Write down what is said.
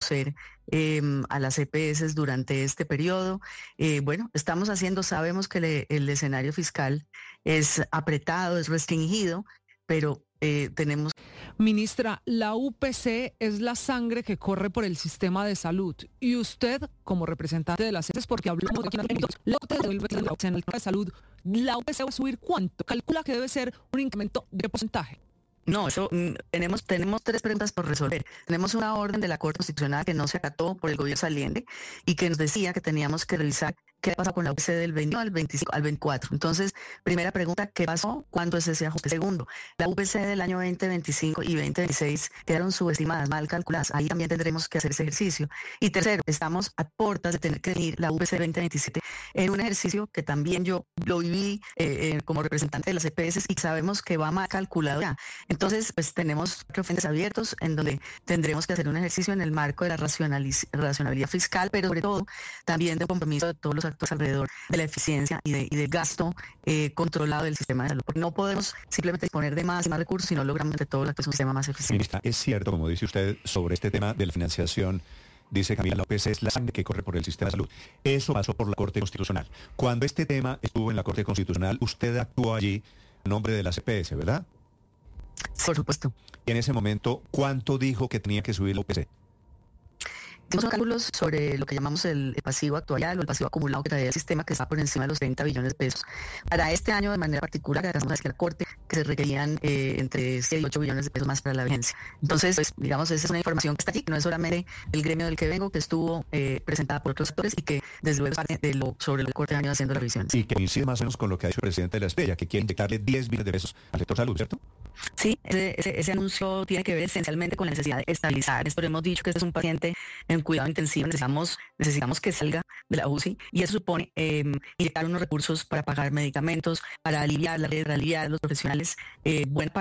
conocer a las EPS durante este periodo. Bueno, sabemos que el escenario fiscal es apretado, es restringido, pero tenemos... Ministra, la UPC es la sangre que corre por el sistema de salud y usted, como representante de las EPS, porque hablamos de la UPC en el tema de salud, ¿la UPC va a subir cuánto? Calcula que debe ser un incremento de porcentaje. No, tenemos tres preguntas por resolver. Tenemos una orden de la Corte Constitucional que no se acató por el gobierno saliente y que nos decía que teníamos que revisar qué pasa con la UPC del 21 al 25 al 24. Entonces, primera pregunta, ¿qué pasó? ¿Cuánto es ese ajuste? Segundo, la UPC del año 2025 y 2026 quedaron subestimadas, mal calculadas. Ahí también tendremos que hacer ese ejercicio. Y tercero, estamos a puertas de tener que venir la UPC 2027 en un ejercicio que también yo lo viví como representante de las EPS y sabemos que va mal calculado ya. Entonces, pues tenemos frentes abiertos en donde tendremos que hacer un ejercicio en el marco de la racionalidad fiscal, pero sobre todo también de compromiso de todos los actores alrededor de la eficiencia y del gasto controlado del sistema de salud. Porque no podemos simplemente disponer de más y más recursos si no logramos entre todos un sistema más eficiente. Ministra, es cierto, como dice usted, sobre este tema de la financiación, dice Camila López, es la sangre que corre por el sistema de salud. Eso pasó por la Corte Constitucional. Cuando este tema estuvo en la Corte Constitucional, usted actuó allí en nombre de la CPS, ¿verdad? Por supuesto. Y en ese momento, ¿cuánto dijo que tenía que subir la UPC? Hicimos cálculos sobre lo que llamamos el pasivo actuarial o el pasivo acumulado que traía el sistema, que está por encima de los 30 billones de pesos. Para este año, de manera particular, alcanzamos a decir a la Corte que se requerían entre 7 y 8 billones de pesos más para la vigencia. Entonces, pues, digamos, esa es una información que está aquí, que no es solamente el gremio del que vengo, que estuvo presentada por otros actores y que, desde luego, es parte de sobre lo que la Corte ha venido haciendo las revisiones. Y que coincide más o menos con lo que ha dicho el presidente de la Estrella, que quiere inyectarle 10 billones de pesos al sector salud, ¿cierto? Sí, ese anuncio tiene que ver esencialmente con la necesidad de estabilizar. Esto hemos dicho que este es un paciente en cuidado intensivo, necesitamos que salga de la UCI y eso supone inyectar unos recursos para pagar medicamentos, para aliviar la red, para aliviar a los profesionales. Buena parte